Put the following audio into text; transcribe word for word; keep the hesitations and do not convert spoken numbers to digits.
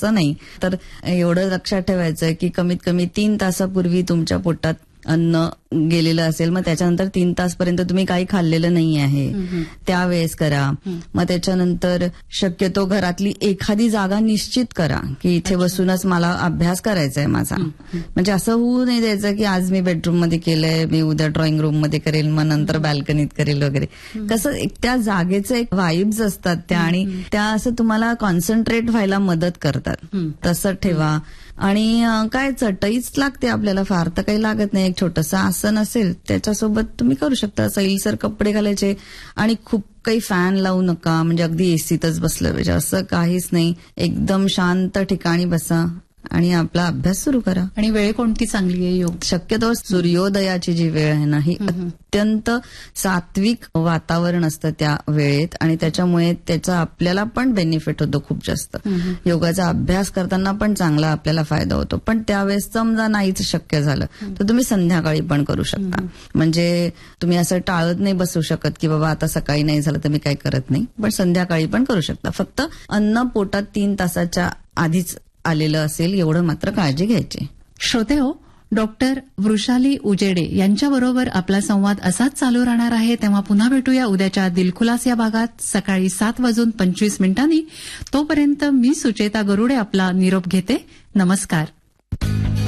असं नाही. तर एवढं लक्षात ठेवायचं की कमीत कमी तीन तासापूर्वी तुमच्या पोटात अन्न गेलेलं असेल, मग त्याच्यानंतर तीन तासपर्यंत तुम्ही काही खाल्लेलं नाही आहे त्यावेळेस करा. मग त्याच्यानंतर शक्यतो घरातली एखादी जागा निश्चित करा की इथे बसूनच मला अभ्यास करायचा आहे माझा. म्हणजे असं होऊ नाही द्यायचं की आज मी बेडरूम मध्ये केलंय, मी उद्या ड्रॉइंग रूम मध्ये करेल, मग नंतर बाल्कनीत करेल वगैरे. कसं त्या जागेचं एक वाईब्स असतात त्या, आणि त्या असं तुम्हाला कॉन्सन्ट्रेट व्हायला मदत करतात. तसं ठेवा. आणि काय चटईच लागते आपल्याला, फार तर काही लागत नाही. एक छोटंसं आसन असेल त्याच्यासोबत तुम्ही करू शकता. सैलसर कपडे घालायचे आणि खूप काही फॅन लावू नका, म्हणजे अगदी एसीतच बसलं पाहिजे असं काहीच नाही. एकदम शांत ठिकाणी बसा आणि आपला अभ्यास सुरू करा. आणि वेळ कोणती चांगली आहे योग? शक्यतो सूर्योदयाची जी वेळ आहे ना, ही अत्यंत सात्विक वातावरण असतं त्या वेळेत, आणि त्याच्यामुळे त्याचा आपल्याला पण बेनिफिट होतो खूप जास्त. योगाचा अभ्यास करताना पण चांगला आपल्याला फायदा होतो. पण त्यावेळेस समजा नाहीच शक्य झालं तर तुम्ही संध्याकाळी पण करू शकता. म्हणजे तुम्ही असं टाळत नाही बसू शकत की बाबा आता सकाळी नाही झालं तर मी काही करत नाही, पण संध्याकाळी पण करू शकता. फक्त अन्न पोटात तीन तासाच्या आधीच आलेलं असेल एवढं मात्र काळजी घ्यायची. श्रोते हो, डॉक्टर वृषाली उजेडे यांच्याबरोबर आपला संवाद असाच चालू राहणार आहे. तेव्हा पुन्हा भेटूया उद्याच्या दिलखुलास या भागात सकाळी सात वाजून पंचवीस मिनिटांनी. तोपर्यंत मी सुचेता गरुडे आपला निरोप घेते. नमस्कार.